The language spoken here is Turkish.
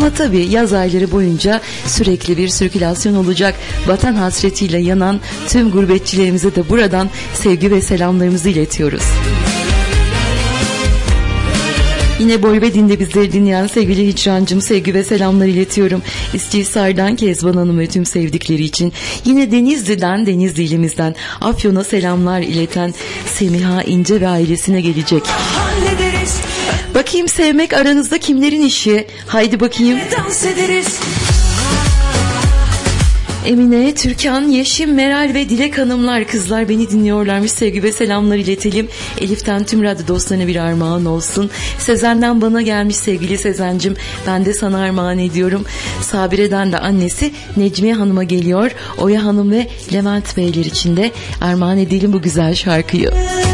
Ama tabii yaz ayları boyunca sürekli bir sirkülasyon olacak. Vatan hasretiyle yanan tüm gurbetçilerimize de buradan sevgi ve selamlarımızı iletiyoruz. Yine Boy ve Din'de bizleri dinleyen sevgili Hicrancığım sevgi ve selamlar iletiyorum. İstihisar'dan Kezban Hanım ve tüm sevdikleri için. Yine Denizli'den, Denizli ilimizden Afyon'a selamlar ileten Semiha İnce ve ailesine gelecek. Bakayım sevmek aranızda kimlerin işi? Haydi bakayım. Dans ederiz. Emine, Türkan, Yeşim, Meral ve Dilek hanımlar, kızlar beni dinliyorlarmış. Sevgi ve selamlar iletelim. Elif'ten tüm radyo dostlarına bir armağan olsun. Sezen'den bana gelmiş sevgili Sezen'cim. Ben de sana armağan ediyorum. Sabire'den de annesi Necmiye Hanım'a geliyor. Oya Hanım ve Levent Beyler için de armağan edelim bu güzel şarkıyı.